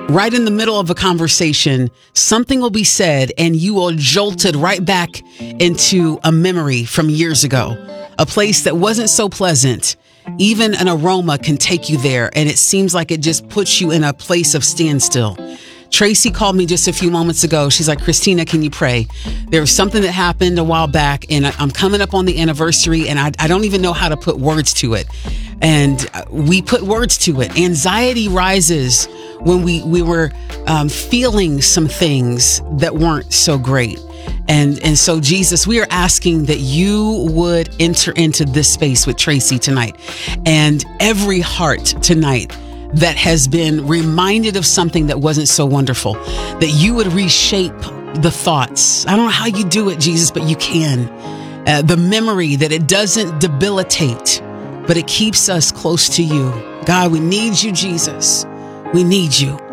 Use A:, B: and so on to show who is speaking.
A: Right in the middle of a conversation, something will be said and you will jolted right back into a memory from years ago, a place that wasn't so pleasant. Even an aroma can take you there, and it seems like it just puts you in a place of standstill. Tracy called me just a few moments ago. She's like, Christina, can you pray? There was something that happened a while back, and I'm coming up on the anniversary, and I don't even know how to put words to it. And we put words to it. Anxiety rises when we were feeling some things that weren't so great. And so, Jesus, we are asking that you would enter into this space with Tracy tonight, and every heart tonight that has been reminded of something that wasn't so wonderful, that you would reshape the thoughts. I don't know how you do it, Jesus, but you can. The memory, that it doesn't debilitate, but it keeps us close to you. God, we need you, Jesus. We need you.